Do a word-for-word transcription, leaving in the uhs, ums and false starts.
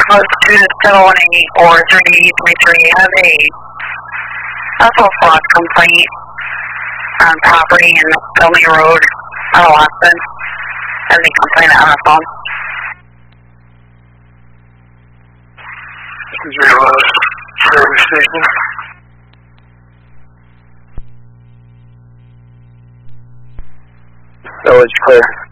was two seven one eight or three three three. Have a asphalt fraud complaint on property in Elmy Road, out of Austin. Have a complaint on the phone. Zero service station. Village clear.